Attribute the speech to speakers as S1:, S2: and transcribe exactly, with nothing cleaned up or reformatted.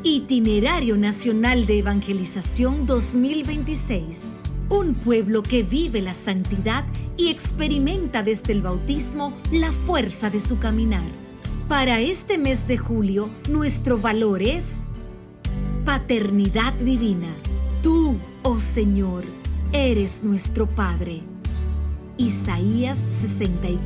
S1: Itinerario Nacional de Evangelización dos mil veintiséis. Un pueblo que vive la santidad y experimenta desde el bautismo la fuerza de su caminar. Para este mes de julio, nuestro valor es paternidad divina. Tú, oh Señor, eres nuestro Padre. Isaías sesenta y